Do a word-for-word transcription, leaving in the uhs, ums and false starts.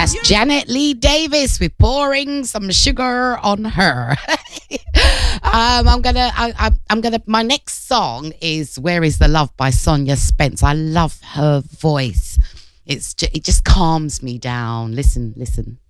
That's Janet Lee Davis with pouring some sugar on her. um, I'm gonna, I, I, I'm gonna. My next song is "Where Is the Love" by Sonia Spence. I love her voice. It's ju- it just calms me down. Listen, listen.